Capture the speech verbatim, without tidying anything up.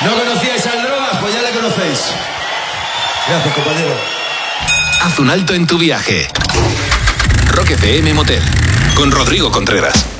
¿No conocíais al Drogas? Pues ya le conocéis. Gracias, compañero. Haz un alto en tu viaje. Rock F M Motel con Rodrigo Contreras.